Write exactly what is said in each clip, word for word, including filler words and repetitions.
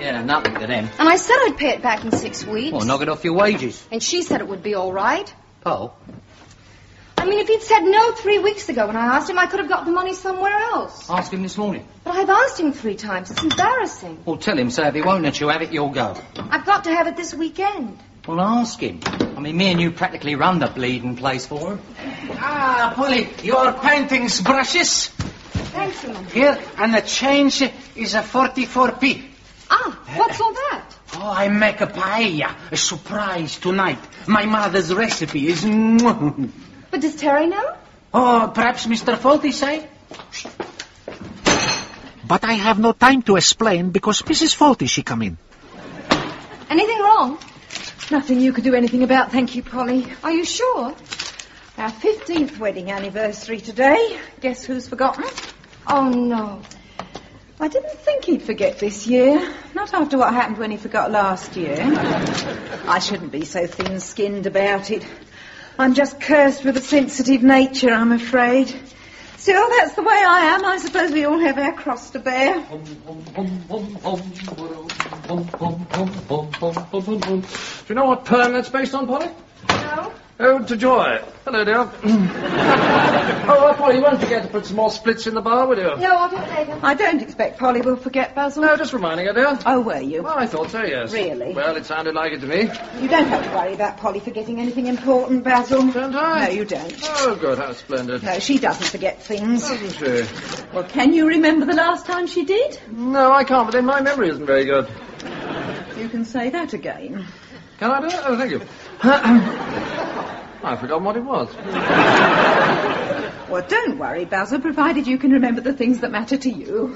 Yeah, nothing to them. And I said I'd pay it back in six weeks. Well, knock it off your wages. And she said it would be all right. Paul? I mean, if he'd said no three weeks ago when I asked him, I could have got the money somewhere else. Ask him this morning. But I've asked him three times. It's embarrassing. Well, tell him, so if he won't let you have it, you'll go. I've got to have it this weekend. Well, ask him. I mean, me and you practically run the bleeding place for him. Ah, Polly, your paintings brushes. Thanks, Simon. Here, and the change is a forty-four p. Ah, what's all that? Oh, I make a paella, a surprise tonight. My mother's recipe is... But does Terry know? Oh, perhaps Mister Faulty say? But I have no time to explain because Missus Faulty, she come in. Anything wrong? Nothing you could do anything about, thank you, Polly. Are you sure? Our fifteenth wedding anniversary today. Guess who's forgotten? Oh, no. I didn't think he'd forget this year. Not after what happened when he forgot last year. I shouldn't be so thin-skinned about it. I'm just cursed with a sensitive nature, I'm afraid. Still, that's the way I am. I suppose we all have our cross to bear. Do you know what poem that's based on, Polly? No. Ode to Joy. Hello, dear. Oh, uh, Polly, you won't forget to put some more splits in the bar, will you? No, I'll do it later. I don't expect Polly will forget, Basil. No, just reminding her, dear. Oh, were you? Well, I thought so, yes. Really? Well, it sounded like it to me. You don't have to worry about Polly forgetting anything important, Basil. Don't I? No, you don't. Oh, good. How splendid. No, she doesn't forget things. Doesn't she? Well, can you remember the last time she did? No, I can't, but then my memory isn't very good. You can say that again. Can I do it? Oh, thank you. I've forgotten what it was. Well, don't worry, Basil, provided you can remember the things that matter to you.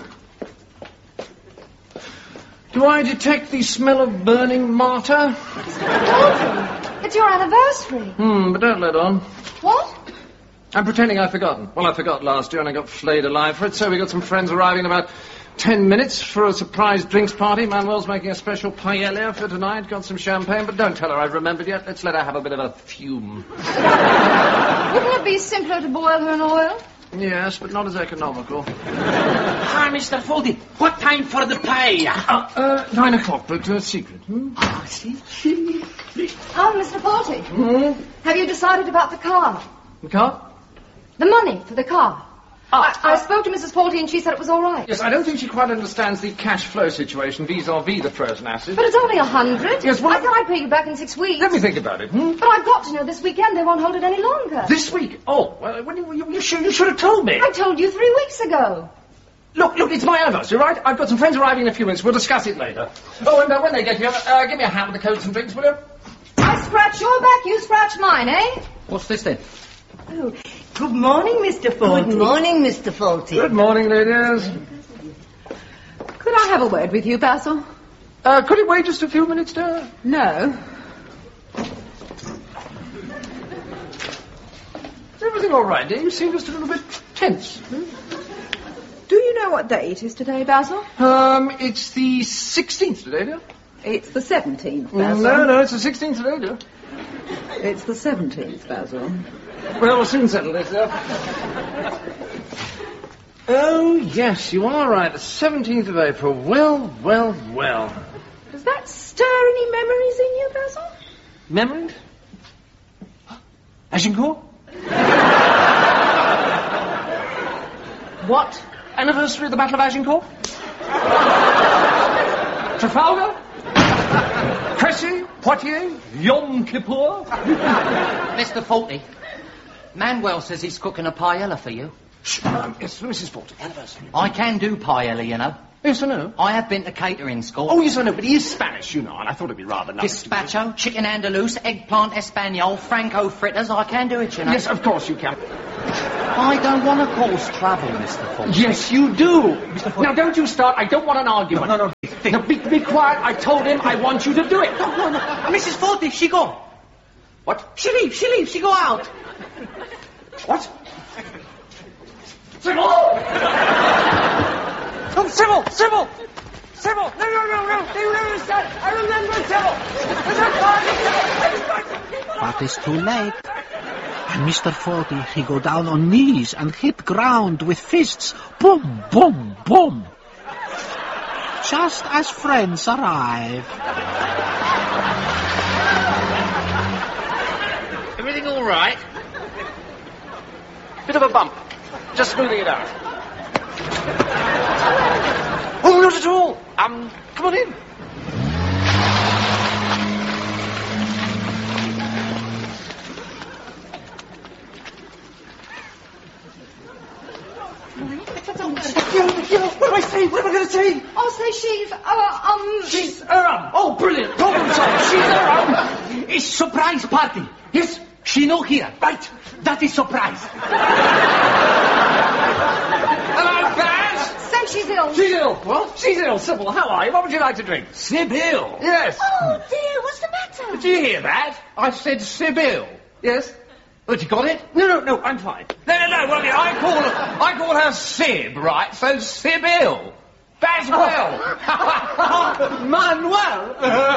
Do I detect the smell of burning martyr? It's your anniversary. Hmm, but don't let on. What? I'm pretending I've forgotten. Well, I forgot last year and I got flayed alive for it, so we got some friends arriving in about ten minutes for a surprise drinks party. Manuel's making a special paella for tonight. Got some champagne, but don't tell her I've remembered yet. Let's let her have a bit of a fume. Wouldn't it be simpler to boil her in oil? Yes, but not as economical. Ah, Mister Faulty, what time for the paella? Uh, uh, nine o'clock, but uh, secret. Hmm? Ah, see? Oh, Mister Faulty. Hmm? Have you decided about the car? The car? The money for the car. Ah, I, I spoke to Missus Faulty and she said it was all right. Yes, I don't think she quite understands the cash flow situation vis-à-vis the frozen acid. But it's only a hundred. Yes, well, I thought I'd pay you back in six weeks. Let me think about it. Hmm? But I've got to know this weekend they won't hold it any longer. This week? Oh, well, when you, you, you, should, you should have told me. I told you three weeks ago. Look, look, it's my anniversary, right? I've got some friends arriving in a few minutes. We'll discuss it later. Oh, and uh, when they get here, uh, give me a hand with the coats and drinks, will you? I scratch your back, you scratch mine, eh? What's this then? Oh, good morning, Mister Faulty. Good morning, Mister Faulty. Good morning, ladies. Could I have a word with you, Basil? Uh, could it wait just a few minutes, dear? No. Is everything all right, dear? You seem just a little bit tense. Hmm? Do you know what day it is today, Basil? Um, it's the sixteenth today, dear. It's the seventeenth, Basil. No, no, it's the sixteenth today, dear. It's the seventeenth, Basil. Well, we'll soon settle this up. Oh, yes, you are right. The seventeenth of April. Well, well, well. Does that stir any memories in you, Basil? Memories? Agincourt? What? Anniversary of the Battle of Agincourt? Trafalgar? Crécy? Poitiers? Yom Kippur? Mister Faulty, Manuel says he's cooking a paella for you. Shh, um, yes, Missus Faulty, anniversary. I can do paella, you know. Yes, I know. I have been to catering school. Oh, yes, I know, but he is Spanish, you know, and I thought it'd be rather nice. Gazpacho, chicken andalous, eggplant espanol, franco fritters, I can do it, you know. Yes, of course you can. I don't want to cause trouble, Mister Faulty. Yes, you do. Mister Now, don't you start. I don't want an argument. No, no, no. Now, be, be quiet. I told him I want you to do it. No, no, no. Missus Faulty, she go. What? She leave, she leave, she go out. What? Sybil! Oh, Sybil, Sybil! Sybil! No, no, no, no. They don't understand. I remember Sybil. But it's too late. And Mister Faulty, he go down on knees and hit ground with fists. Boom, boom, boom. just as friends arrive. Everything all right? Bit of a bump. Just smoothing it out. Oh, not at all. Um, come on in. What do I say? What am I going to say? Oh, say she's, uh, um... She's her um. Oh, brilliant. Problem solved. She's her um. It's surprise party. Yes, she no here. Right. That is surprise. Hello, Baz. Say she's ill. She's ill. What? She's ill. Sybil, how are you? What would you like to drink? Sybil. Yes. Oh, dear, what's the matter? Did you hear that? I said Sybil. Yes? But you got it? No, no, no, I'm fine. No, no, no, well, I call her, I call her Sib, right? So Sybil. Baswell. Manuel.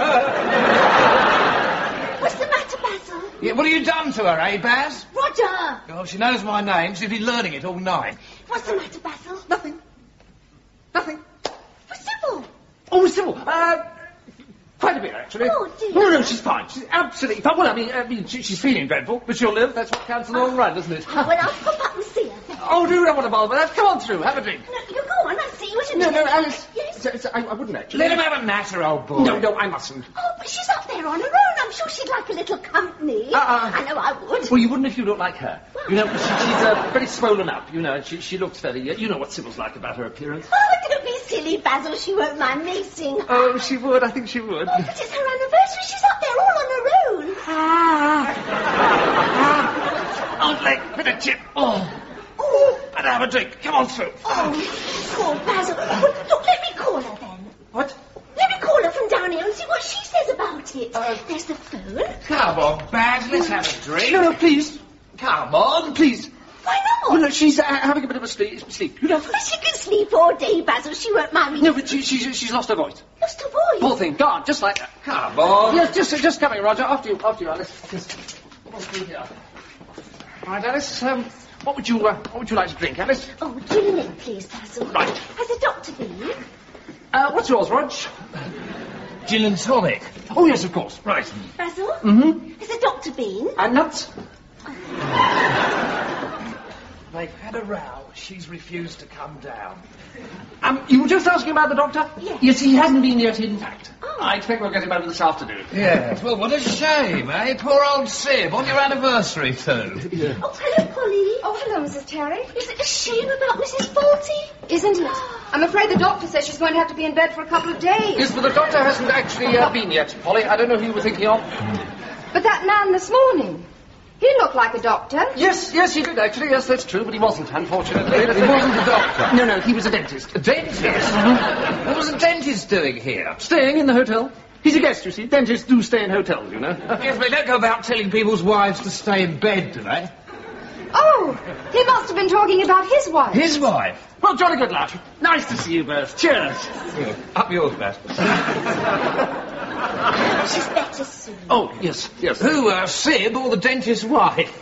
What's the matter, Basil? Yeah, what have you done to her, eh, Baz? Roger! Oh, she knows my name. She's been learning it all night. What's the matter, Basil? Nothing. Nothing. What's Sybil? Oh, Sybil, uh, quite a bit, actually. Oh, dear. No, no, she's fine. She's absolutely fine. Well, I mean, I mean she, she's feeling dreadful, but she'll live. That's what counts in the long run, isn't it? Oh, well, I'll pop up and see her. Oh, do not want to bother with that. Come on through. Have a drink. No, you go on. I'll see you in a No, minute. no, Alice. Yes? So- so I, I wouldn't actually. Let him have a natter, old boy. No, no, I mustn't. Oh, but she's up there on her own. I'm sure she'd like a little company. Uh-uh. I know I would. Well, you wouldn't if you looked like her. You know, she, she's uh, very swollen up, you know, and she, she looks very... Uh, you know what Sybil's like about her appearance. Oh, don't be silly, Basil. She won't mind me seeing her. Oh, she would. I think she would. Oh, but it's her anniversary. She's up there all on her own. Oh, leg, bit of chip. Oh. Oh, better have a drink. Come on through. Oh, poor Basil. Well, look, let me call her then. What? Let me call her from down here and see what she says about it. Uh, There's the phone. Come on, Baz, let's have a drink. No, no, please. Come on. Please. Why not? Well, no, she's uh, having a bit of a sleep, sleep. You know. Well, she can sleep all day, Basil. She won't mind me. No, but she, she, she's lost her voice. Lost her voice. Poor thing, gone, just like that. Come on. Yes, just, just coming, Roger. After you, after you, Alice. Just come on through here. Right, Alice. Um, what would you, uh, what would you like to drink, Alice? Oh, gin and milk, please, Basil. Right. Has the doctor been? Uh, what's yours, Rog? Gin and tonic. Oh yes, of course. Right. Basil? Mm-hmm. Has the doctor been? And nuts. They've had a row. She's refused to come down. Um, you were just asking about the doctor? Yes. Yes, he hasn't been yet, in fact. Oh. I expect we'll get him over this afternoon. Yes. Well, what a shame, eh? Poor old Sib, on your anniversary, too. Oh, hello, Polly. Oh, hello, Missus Terry. Is it a shame about Missus Faulty? Isn't it? I'm afraid the doctor says she's going to have to be in bed for a couple of days. Yes, but the doctor hasn't actually uh, been yet, Polly. I don't know who you were thinking of. But that man this morning, he looked like a doctor. Yes, yes, he did, actually. Yes, that's true, but he wasn't, unfortunately. He wasn't a doctor? No, no, he was a dentist. A dentist? What was a dentist doing here? Staying in the hotel. He's a guest, you see. Dentists do stay in hotels, you know. Yes, but they don't go about telling people's wives to stay in bed, do they? Oh, he must have been talking about his wife. His wife? Well, jolly good luck. Nice to see you both. Cheers. Yeah. Up yours, Baz. She's better soon. Oh, yes, yes. Who, uh, Sib or the dentist's wife?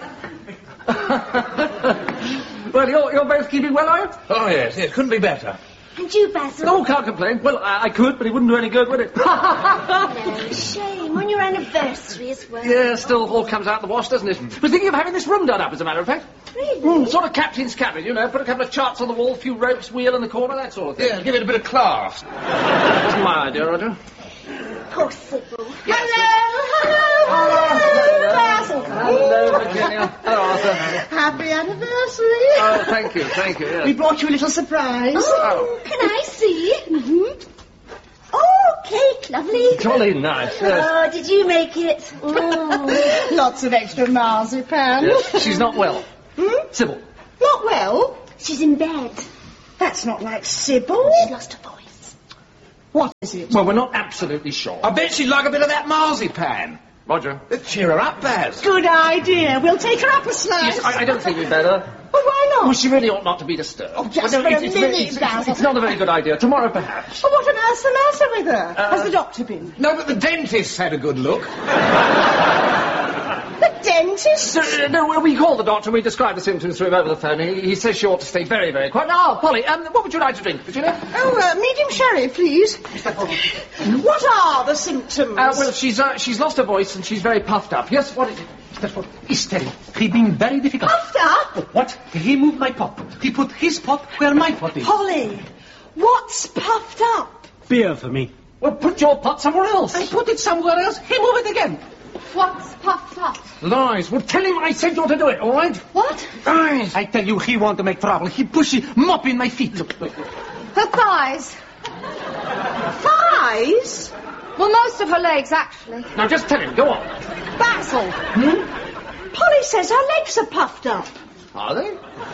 Well, you're, you're both keeping well, are you? Oh, yes, yes, couldn't be better. And you, Basil? Oh, can't complain. Well, I, I could, but it wouldn't do any good, would it? No, shame. On your anniversary as well. Yeah, still all comes out the wash, doesn't it? We're thinking of having this room done up, as a matter of fact. Really? Mm, sort of captain's cabin, you know. Put a couple of charts on the wall, a few ropes, wheel in the corner, that sort of thing. Yeah, give it a bit of class. That's my idea, Roger. Poor Sybil. Hello, hello, hello, Basil. Hello, Virginia. Hello, Arthur. Happy anniversary. Oh, thank you, thank you, We yes. brought you a little surprise. Oh, can I see? Mm-hmm. Oh, cake, lovely. Jolly nice, yes. Oh, did you make it? Oh, lots of extra marzipan. Yes, she's not well. Hmm? Sybil. Not well. She's in bed. That's not like Sybil. She lost her voice. What is it? Well, we're not absolutely sure. I bet she'd like a bit of that marzipan. Roger. Cheer her up, Baz. Good idea. We'll take her up a slice. Yes, I, I don't think we'd better. Well, why not? Well, she really ought not to be disturbed. Oh, just Well, for a it's, it's, minute, it's, it's, Basil. it's not a very good idea. Tomorrow, perhaps. Well, what on earth's the matter with her? Uh, Has the doctor been? No, but the dentist had a good look. The dentist? dentist? Uh, no, we called the doctor and we described the symptoms to him over the phone. He, he says she ought to stay very, very quiet. Now, Polly, um, what would you like to drink, Virginia? Oh, uh, medium sherry, please. What are the symptoms? Uh, well, she's uh, she's lost her voice and she's very puffed up. Yes, what is it? That's what is telling. He been very difficult. Puffed up? What? He moved my pot. He put his pot where my pot is. Polly, what's puffed up? Beer for me. Well, put your pot somewhere else. I put it somewhere else. He move it again. What's puffed up? Lies. Well, tell him I said not to do it, all right? What? Lies. I tell you, he want to make trouble. He pushy, mop in my feet. Her thighs. Thighs? Well, most of her legs, actually. Now, just tell him. Go on. Basil. Hmm? Polly says her legs are puffed up. Are they?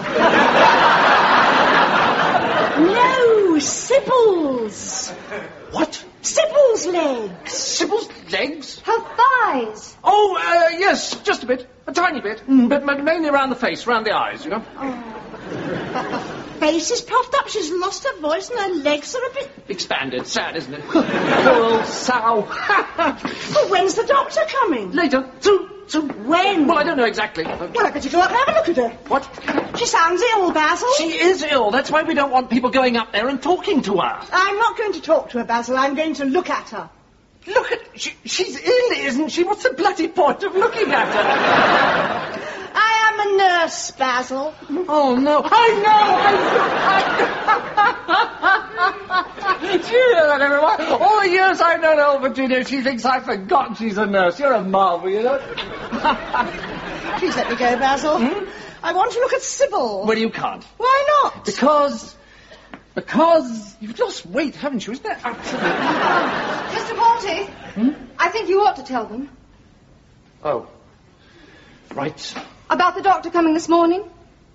No, Sybil's. What? Sybil's legs. Sybil's legs? Her thighs. Oh, uh, yes, just a bit. A tiny bit. Mm, but ma- mainly around the face, around the eyes, you know. Face is puffed up, she's lost her voice, and her legs are a bit... Expanded. Sad, isn't it? Poor old sow. Well, when's the doctor coming? Later. Soon. Soon. When? Well, I don't know exactly. Well, I better go up and have a look at her. What? She sounds ill, Basil. She is ill. That's why we don't want people going up there and talking to her. I'm not going to talk to her, Basil. I'm going to look at her. Look at... She, she's ill, isn't she? What's the bloody point of looking at her? I am a nurse, Basil. Oh, no. I know! I... Do you hear that, everyone? All the years I've known old Virginia, she thinks I've forgotten she's a nurse. You're a marvel, you know? Please let me go, Basil. Hmm? I want to look at Sybil. Well, you can't. Why not? Because... Because you've lost weight, haven't you? Isn't that absolutely... Mister Porty, Hmm? I think you ought to tell them. Oh. Right. About the doctor coming this morning?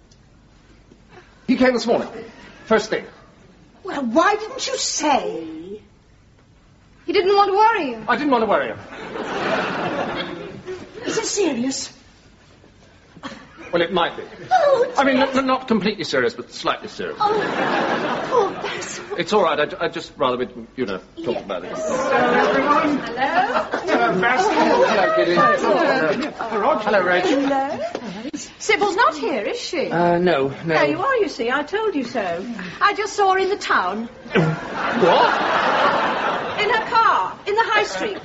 He came this morning. First thing. Well, why didn't you say? He didn't want to worry you. I didn't want to worry you. Is it serious? Well, it might be. Oh, I mean, n- not completely serious, but slightly serious. Oh, poor Basil. It's all right. I'd, I'd just rather we, you know, talk Yes. about it. Hello? Hello, Basil. Hello, Kitty. Hello, Rog. Hello, Reg. Hello? Sybil's not here, is she? Uh, no, no. There you are, you see. I told you so. I just saw her in the town. What? In her car. In the high street.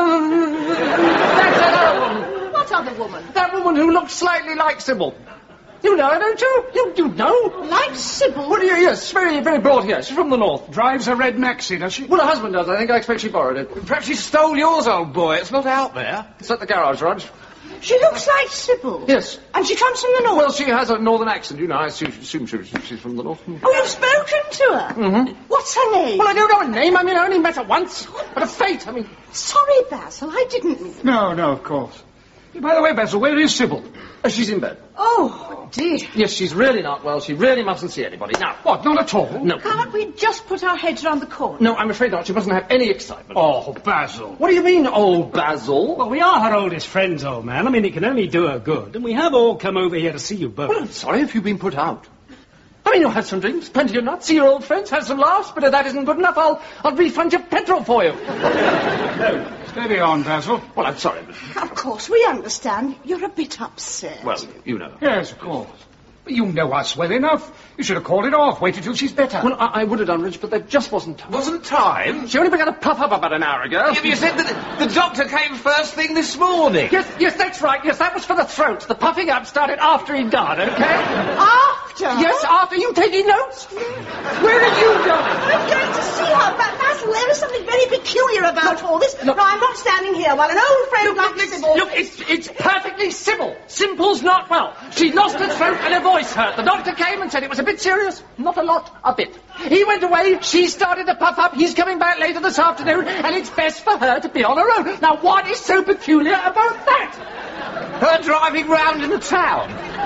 That's another woman. What other woman? That woman who looks slightly like Sybil. You know her, don't you? You, you know? Like Sybil? Well, yeah, yes, very, very broad here. She's from the north. Drives a red maxi, does she? Well, her husband does, I think. I expect she borrowed it. Perhaps she stole yours, old boy. It's not out there. It's at the garage, Rog. She looks like Sybil. Yes. And she comes from the north. Well, she has a northern accent, you know. I assume, assume she, she's from the north. Oh, you've spoken to her? Mm-hmm. What's her name? Well, I don't know her name. I mean, I only met her once. But a fate, I mean... Sorry, Basil, I didn't mean... No, no, of course. By the way, Basil, where is Sybil? Uh, she's in bed. Oh, dear. Yes, she's really not well. She really mustn't see anybody. Now, What, not at all? no. Can't we just put our heads round the corner? No, I'm afraid not. She mustn't have any excitement. Oh, Basil. What do you mean, old Basil? Well, we are her oldest friends, old man. I mean, it can only do her good. And we have all come over here to see you both. Well, I'm sorry if you've been put out. I mean, you'll have some drinks, plenty of nuts, see your old friends, have some laughs, but if that isn't good enough, I'll, I'll refund your petrol for you. Steady on, Basil. Well, I'm sorry, but... Of course, we understand. You're a bit upset. Well, you know. Yes, of course. But you know us well enough. You should have called it off. Waited till she's better. Well, I, I would have done, Rich, but there just wasn't time. Wasn't time? She only began to puff up about an hour ago. Yeah, but you said that the doctor came first thing this morning. Yes, yes, that's right. Yes, that was for the throat. The puffing up started after he'd gone, okay? After? Yes, after. You taking notes? Where are you going? I'm going to see her, but Basil, there is something very peculiar about all this. look. no, I'm not standing here while an old friend like Sybil... Look, it's, it's perfectly Sybil. Simple's not well. She lost her throat and her voice hurt. The doctor came and said it was a bit serious. Not a lot, a bit. He went away, she started to puff up, he's coming back later this afternoon, and it's best for her to be on her own. Now, what is so peculiar about that? Her driving round in the town.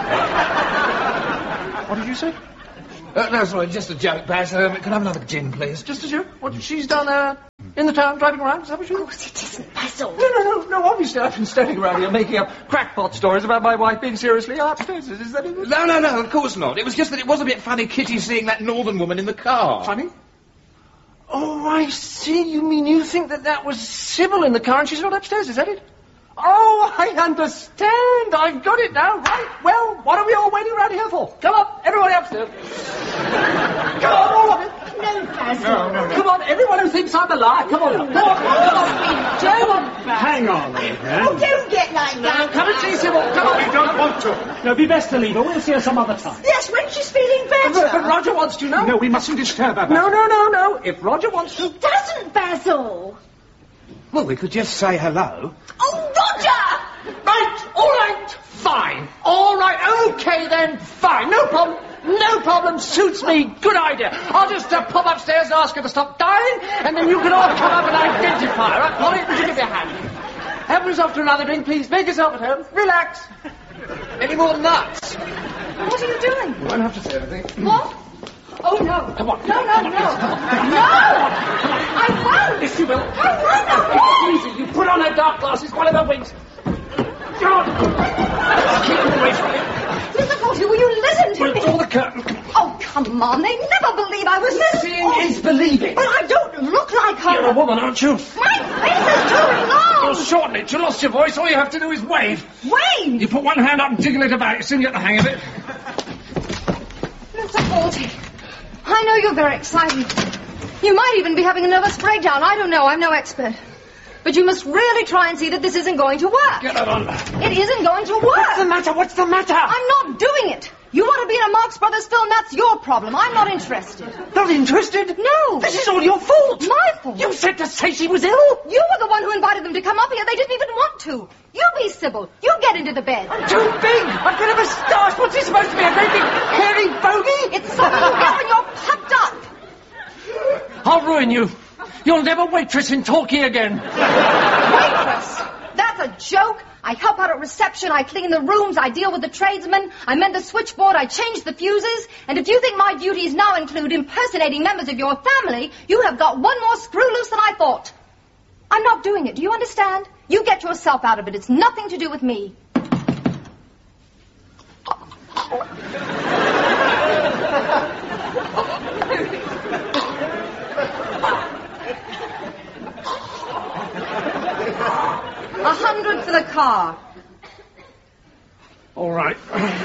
What did you say? Uh, no, sorry, just a joke, Baz. Um, can I have another gin, please? Just as you. What she's done, uh, in the town, driving around, is that what you... Of course it isn't, Basil. No, no, no, no, obviously I've been standing around here making up crackpot stories about my wife being seriously upstairs. Is that it? No, no, no, of course not. It was just that it was a bit funny, Kitty, seeing that northern woman in the car. Funny? Oh, I see. You mean you think that that was Sybil in the car and she's not upstairs, is that it? Oh, I understand. I've got it now. Right. Well, what are we all waiting around here for? Come on, everybody upstairs. Come on, all of it. No, Basil. No, no, no. Come on, everyone who thinks I'm alive. Come on. Come on. Come on. Come on. Hang on, old man. Oh, don't get like No, that. come and see Sybil. Come on. We don't want to. No, be best to leave her. We'll see her some other time. Yes, when she's feeling better. But, but Roger wants to, no? No, we mustn't disturb her. No, no, no, no. If Roger wants to... He doesn't, Basil. Well, we could just say hello. Oh, Roger! Right, all right, fine. All right, okay then, fine. No problem. No problem, suits me. Good idea. I'll just uh, pop upstairs and ask her to stop dying, and then you can all come up and identify her. Right, Polly, would you give me a hand? Help yourself to another drink, please. Make yourself at home. Relax. Any more nuts? What are you doing? You won't have to say anything. What? Oh, no. Come on. No, no, no. No! I won't! Yes, you will. I won't! I won't! Easy, you put on her dark glasses, one of her wings. Go on. Keep them away from me. Difficulty, will you listen to We'll me? draw the curtain. Come on. Oh, come on. They never believe I was this... Seeing is believing. But I don't look like her. You're a woman, aren't you? My face is too long. You'll shorten it. You lost your voice. All you have to do is wave. Wave? You put one hand up and jiggle it about. You soon get the hang of it. Mister Faulty, I know you're very excited. You might even be having a nervous breakdown. I don't know. I'm no expert. But you must really try and see that this isn't going to work. Get it on. It isn't going to work. What's the matter? What's the matter? I'm not doing it. You want to be in a Marx Brothers film, that's your problem. I'm not interested. Not interested? No. This is all your fault. My fault. You said to say she was ill. You were the one who invited them to come up here. They didn't even want to. You be Sybil. You get into the bed. I'm too big. I've got a moustache. What's he supposed to be? A great big hairy bogey? It's something you get when you're puffed up. I'll ruin you. You'll never waitress in Torquay again. Waitress? That's a joke. I help out at reception, I clean the rooms, I deal with the tradesmen, I mend the switchboard, I change the fuses, and if you think my duties now include impersonating members of your family, you have got one more screw loose than I thought. I'm not doing it, do you understand? You get yourself out of it, it's nothing to do with me. A hundred for the car. All right.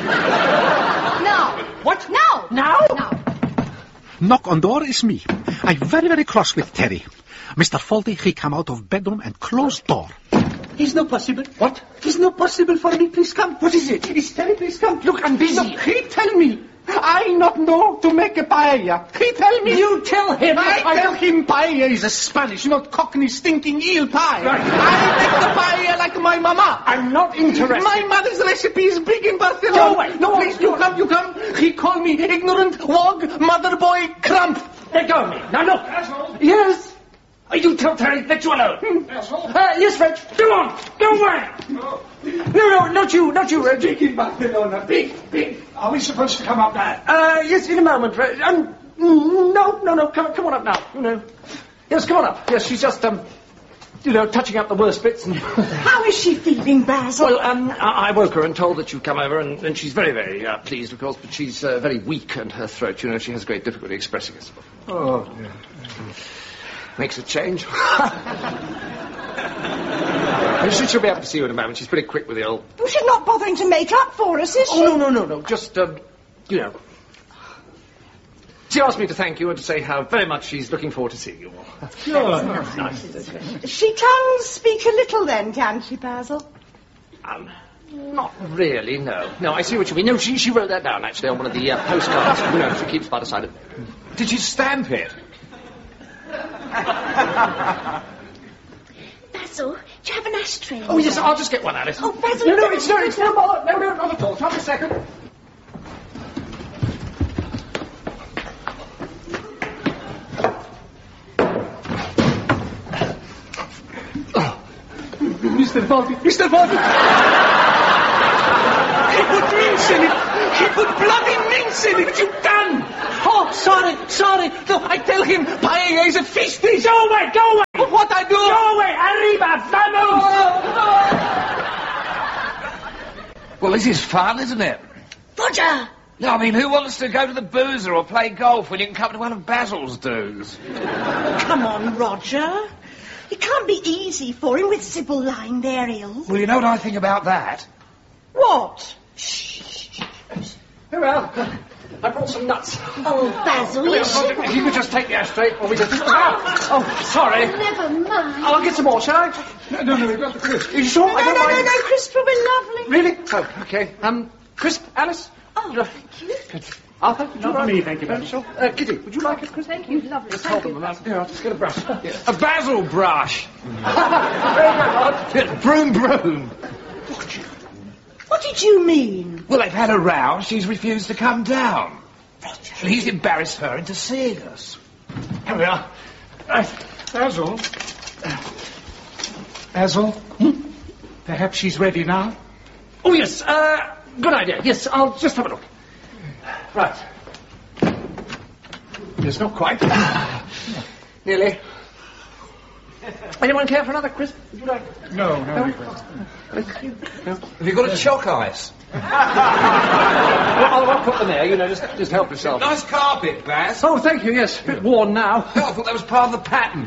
Now. What? Now. Now? Now. Knock on door is me. I'm very, very cross with Terry. Mister Faulty, he come out of bedroom and close door. It's not possible. What? It's not possible for me. Please come. What is it? It's Terry. Please come. Look, I'm busy. Look, he tell me. I not know to make a paella. He tell me. You tell him. I, I tell him paella is a Spanish, not Cockney stinking eel pie. Right. I make the paella like my mama. I'm not interested. My mother's recipe is big in Barcelona. Go away. No, please, you come, you come. He call me ignorant, wog, mother boy, crump. Let go of me. Now look. Asshole. Yes. Oh, you tell Terry, let you alone. Asshole. Uh, yes, Reg. Go on. Go away. No. No, no, not you, not you, Reg. Big in Barcelona, big, big. Are we supposed to come up there? Uh, yes, in a moment, Reg. Um, no, no, no, come, come on up now. No. Yes, come on up. Yes, she's just, um, you know, touching up the worst bits. And How is she feeling, Basil? well, um, I I woke her and told that you'd come over, and, and she's very, very uh, pleased, of course, but she's uh, very weak, and her throat, you know, she has great difficulty expressing herself. Oh, dear. Makes a change. she, she'll be able to see you in a moment. She's pretty quick with the old... Well, she's not bothering to make up for us, is she? Oh, no, no, no, no. Just, um, you know. She asked me to thank you and to say how very much she's looking forward to seeing you all. Sure. Nice. She can speak a little then, can she, Basil? Um, not really, no. No, I see what you mean. No, she, she wrote that down, actually, on one of the uh, postcards. You know, she keeps by the side of it. Did she stamp it? Basil, do you have an ashtray? Oh, yes, I'll just get one, Alice. Oh, Basil... No, no, it's no, it's no bother. No, no, not at all. Just a second. Mister Faulty, Mister Faulty. He put mince in it. He put bloody mince in it. What you done? Oh, sorry, sorry. No, I tell him paella is a fish dish. Go away, go away. But what I do? Go away, arriba, vamos. Well, this is fun, isn't it? Roger! No, I mean, who wants to go to the boozer or play golf when you can come to one of Basil's do's? Come on, Roger. It can't be easy for him with Sybil lying there ill. Well, you know what I think about that? What? Very well. I brought some nuts. Oh, Basil, you should... If you could just take the ashtray, or we just... Oh, oh, sorry. Never mind. I'll get some more, shall I? No, no, no, we've got the crisp. Are you sure? No, I no, don't no, mind. no, no, crisp will be lovely. Really? Oh, okay. Um, crisp, Alice? Oh, thank you. Good. Arthur, would you Not like me, thank you, Uh, Basil. sure. Uh, Kitty, would you like it, crisp? Thank you, lovely. Just Thank hold you. them. Here, I'll just get a brush. Yeah. A basil brush. Very good, Rod. Broom, broom. What did you mean? Well, they've had a row. She's refused to come down. And he's embarrassed her into seeing us. Here we are. Uh, Basil. Basil? Hmm? Perhaps she's ready now? Oh, yes. Uh, good idea. Yes, I'll just have a look. Right. Yes, not quite. Nearly. Anyone care for another crisp? Would you like? No, no. no. Thank you. No. Have you got a choc ice? Well, I won't put them there, you know, just, just help yourself. Nice carpet, Baz. Oh, thank you, yes. A bit worn now. Oh, I thought that was part of the pattern.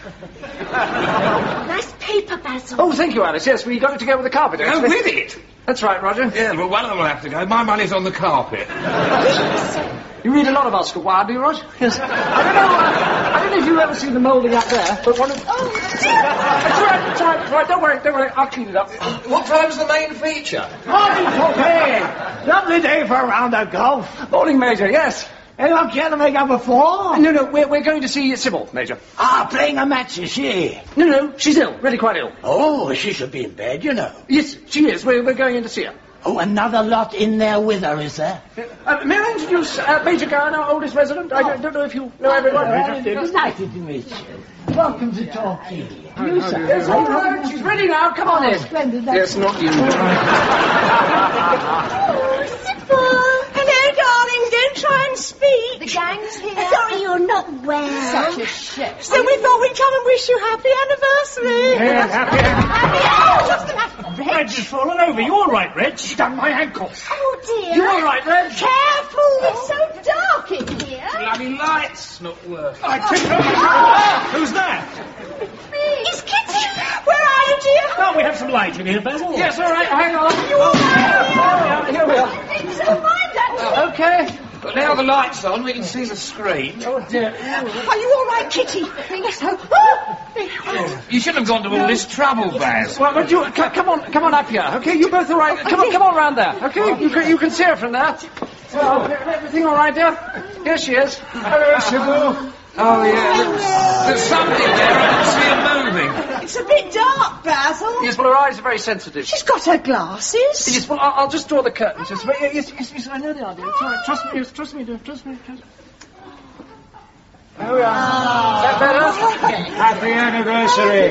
Nice paper, Basil. Oh, thank you, Alice. Yes, we got it to go with the carpet, Oh, actually. with it? That's right, Roger. Yeah, well, one of them will have to go. My money's on the carpet. You read a lot of Oscar Wilde, do you, Roger? Yes. I don't know, uh, I don't know if you've ever seen the moulding up there, but one of... Oh, dear. That's right, that's right, that's right. Don't worry, don't worry. I'll clean it up. What time's the main feature? Morning, Poppy. Lovely day for a round of golf. Morning, Major, yes. Anyone care to make up a four? No, no, we're, we're going to see Sybil, Major. Ah, playing a match, is she? No, no, she's ill, really quite ill. Oh, she should be in bed, you know. Yes, she is. We're, we're going in to see her. Oh, another lot in there with her, is there? Uh, may I introduce uh, Major Garner, our oldest resident? I don't, don't know if you know everyone. Well, delighted to meet you. Welcome to Torquay. You, sir. Yes, all right, she's ready now. Come on in. Splendid. Yes, not you. Oh, Sybil. Hello, darling. Don't try and speak. The gang's here. Sorry you're not well. Such a shit. So we thought we'd come and wish you happy anniversary. Yeah, happy. Happy Just an Reg has fallen over. You all right, Reg? She's done my ankle. Oh, dear. You all right, Reg? Careful. It's so dark in here. Bloody lights not working. I tripped over. Who's that? It's Kitty. Where are you, dear? Can't we have some light in here, Basil? Yes, all right. Hang on. You all right? Here we are. It's so mind that. Okay. But now the light's on, we can see the screen. Oh, dear. Are you all right, Kitty? Yes, so. Oh. You shouldn't have gone to all this trouble, Baz. Well, but you, c- come on, come on up here, okay? You both all right? Come on, come on round there, okay? You can, you can see her from there. Well, everything all right, dear? Here she is. Hello, Sybil. Oh, yeah. There's, there's something there. I can see her moving. It's a bit dark, Basil. Yes, well, her eyes are very sensitive. She's got her glasses. Yes, well, I'll, I'll just draw the curtains. Yes, yes, yes, yes, yes, I know the idea. It's all right. Trust me, yes, trust me, dear. Trust me, trust me. There we are. Is that better? Happy anniversary.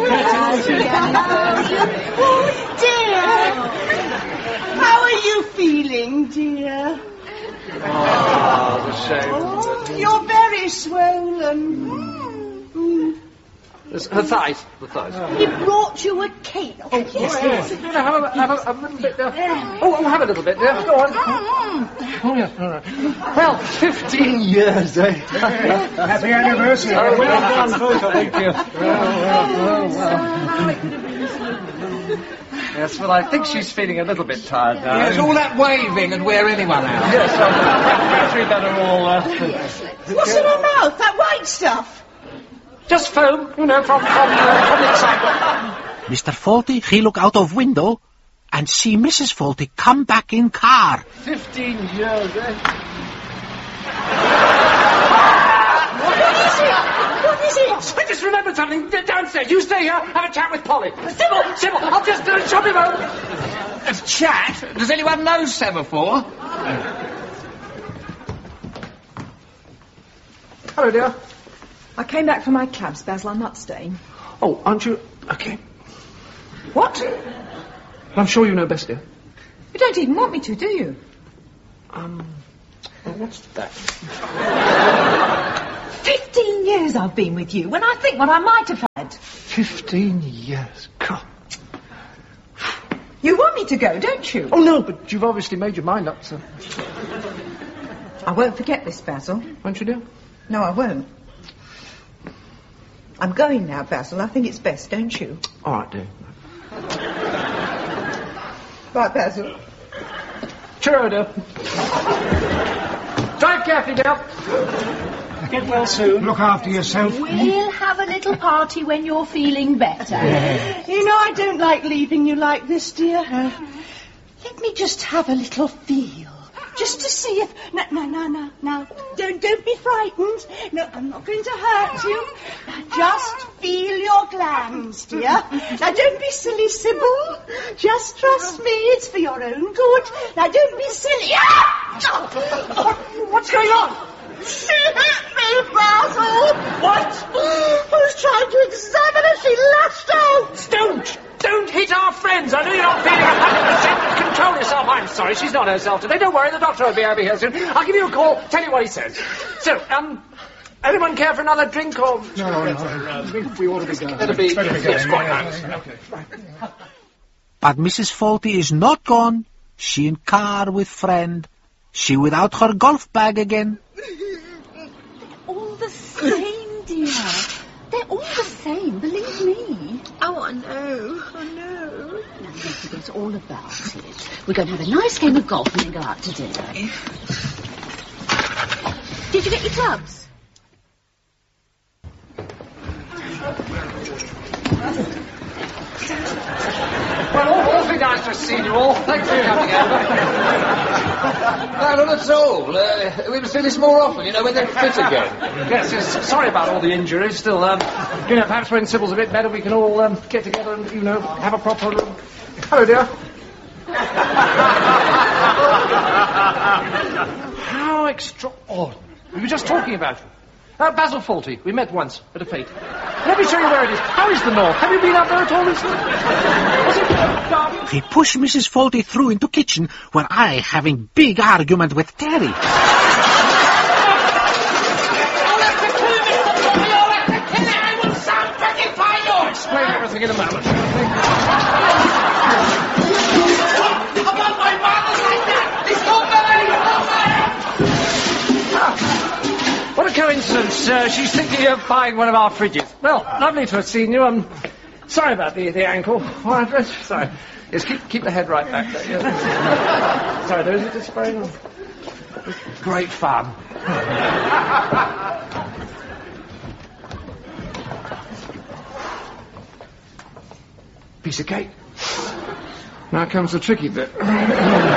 Oh, dear. How are you feeling, dear? Oh, the shame. Oh, you're very swollen. Mm. Yes, her thighs. The thighs. He brought you a cake. Oh, yes, yes. You know, have a, have a, have a little bit there. Oh, oh, have a little bit there. Go on. Oh, yes, all right. Well, fifteen years, eh? Happy anniversary. Oh, well done, both. Thank you. Well, well, well, well. Yes, well, I think she's feeling a little bit tired now. Yes, all that waving and wear anyone out. Yes, so perhaps we better all... Uh, What's in her mouth? That white stuff? just foam, you know, from, from, uh, from the excitement. Mister Faulty, he look out of window and see Missus Faulty come back in car. Fifteen years, eh? What is it? I just remembered something. D- downstairs. You stay here, have a chat with Polly. Sybil, Sybil, I'll just uh, shove him over. A chat? Does anyone know Semaphore? Hello, dear. I came back from my clubs, Basil. I'm not staying. Oh, aren't you... Okay. What? I'm sure you know best, dear. You don't even want me to, do you? Um... Well, what's that? Fifteen years I've been with you, when I think what I might have had. Fifteen years. God. You want me to go, don't you? Oh, no, but you've obviously made your mind up, so... I won't forget this, Basil. Won't you, dear? No, I won't. I'm going now, Basil. I think it's best, don't you? All right, dear. Bye, Basil. Cheerio, dear. Drive carefully, dear. Get well soon. Look after yourself. We'll have a little party when you're feeling better. You know, I don't like leaving you like this, dear. Uh, let me just have a little feel. Just to see if... No, no, no, no, no. Don't, don't be frightened. No, I'm not going to hurt you. Now, just feel your glands, dear. Now, don't be silly, Sybil. Just trust me. It's for your own good. Now, don't be silly. Ah! What's going on? She hit me, Basil. What? I was trying to examine her. She lashed out. Don't! Don't hit our friends! I know you're not feeling one hundred percent. Control yourself. I'm sorry, she's not herself today. Don't worry, the doctor will be over here soon. I'll give you a call, tell you what he says. So, um, anyone care for another drink or... No, no, I think we ought to be going. Better be... Better be going. Yes, quite Yeah, nice. yeah, okay. But Missus Fawlty is not gone. She in car with friend. She without her golf bag again. All the same, dear. They're all the same, believe me. Oh, I know. I know. Now, you forget all about it. We're going to have a nice game of golf and then go out to dinner. Did you get your gloves? Well, awfully nice to have seen you all. Thanks for coming over. No, not at all. Uh, we must do this more often, you know, when they're fit again. Yes, yes, sorry about all the injuries. Still, um, you know, perhaps when Sybil's a bit better, we can all um, get together and, you know, have a proper... Um... Hello, dear. How extraordinary. We were just talking about you. Uh, Basil Fawlty. We met once at a fete. Let me show you where it is. How is the North? Have you been up there at all recently? Was it dark? He pushed Missus Fawlty through into kitchen, where I having big argument with Terry. Explain everything in a moment. About my mother's like that! It's not What a coincidence. Uh, she's thinking of buying one of our fridges. Well, lovely to have seen you. I'm sorry about the, the ankle. All right, Reg? Sorry. Yes, keep, keep the head right back there. Yes. Sorry, there is a display. Great fun. Piece of cake. Now comes the tricky bit.